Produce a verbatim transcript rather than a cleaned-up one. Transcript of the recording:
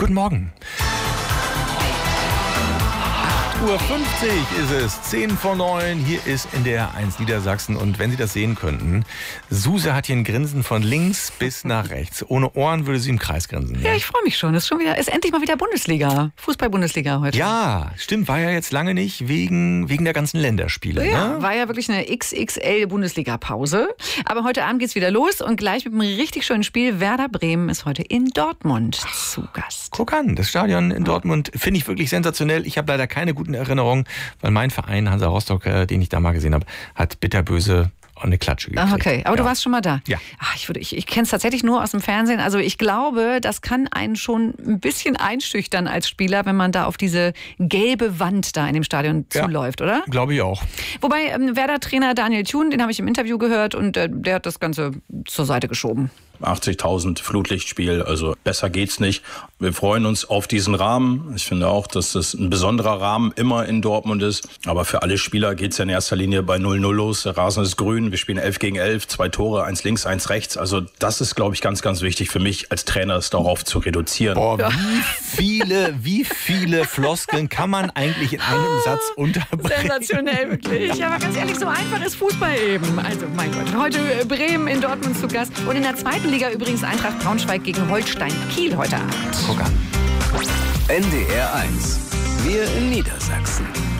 Guten Morgen. acht Uhr fünfzig ist es, zehn vor neun, hier ist N D R eins Niedersachsen und wenn Sie das sehen könnten, Suse hat hier ein Grinsen von links bis nach rechts. Ohne Ohren würde sie im Kreis grinsen. Ja, ja ich freue mich schon. Es ist schon wieder, ist endlich mal wieder Bundesliga, Fußball-Bundesliga heute. Ja, stimmt, war ja jetzt lange nicht wegen, wegen der ganzen Länderspiele. Ja, ne? war ja wirklich eine X X L-Bundesliga-Pause. Aber heute Abend geht's wieder los und gleich mit einem richtig schönen Spiel. Werder Bremen ist heute in Dortmund zu Gast. Guck an, das Stadion in Dortmund finde ich wirklich sensationell. Ich habe leider keine guten Erinnerungen, weil mein Verein, Hansa Rostock, äh, den ich da mal gesehen habe, hat bitterböse eine Klatsche gekriegt. Ah, okay, aber ja. du warst schon mal da? Ja. Ach, ich würde, ich, ich kenne es tatsächlich nur aus dem Fernsehen. Also ich glaube, das kann einen schon ein bisschen einschüchtern als Spieler, wenn man da auf diese gelbe Wand da in dem Stadion Ja, zuläuft, oder? Glaube ich auch. Wobei ähm, Werder-Trainer Daniel Thun, den habe ich im Interview gehört und äh, der hat das Ganze zur Seite geschoben. achtzigtausend Flutlichtspiel, also besser geht's nicht. Wir freuen uns auf diesen Rahmen. Ich finde auch, dass das ein besonderer Rahmen immer in Dortmund ist. Aber für alle Spieler geht's ja in erster Linie bei null null los. Der Rasen ist grün, wir spielen elf gegen elf, zwei Tore, eins links, eins rechts. Also das ist, glaube ich, ganz, ganz wichtig für mich als Trainer, es darauf zu reduzieren. Boah, wie viele, wie viele Floskeln kann man eigentlich in einem Satz unterbringen? Sensationell, wirklich. Ja, aber ganz ehrlich, so einfach ist Fußball eben. Also, mein Gott, heute Bremen in Dortmund zu Gast. Und in der zweiten Liga übrigens Eintracht Braunschweig gegen Holstein Kiel heute Abend. Guck an. N D R eins. Wir in Niedersachsen.